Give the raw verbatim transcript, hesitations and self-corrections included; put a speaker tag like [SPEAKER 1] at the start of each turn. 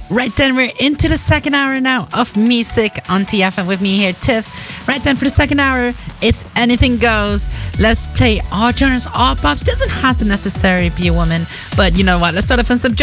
[SPEAKER 1] Right then, we're into the second hour now of music on T F M with me here, Tiff. Right then, for the second hour, it's anything goes. Let's play all genres, all pops. Doesn't have to necessarily be a woman, but you know what? Let's start off on some